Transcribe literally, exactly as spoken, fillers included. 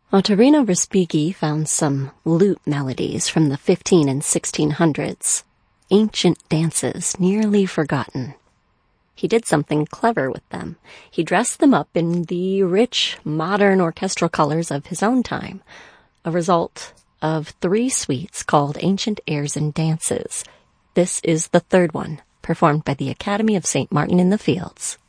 Ottorino Respighi found some lute melodies from the fifteen and sixteen hundreds, ancient dances nearly forgotten. He did something clever with them. He dressed them up in the rich, modern orchestral colors of his own time, a result of three suites called Ancient Airs and Dances. This is the third one, performed by the Academy of Saint Martin in the Fields.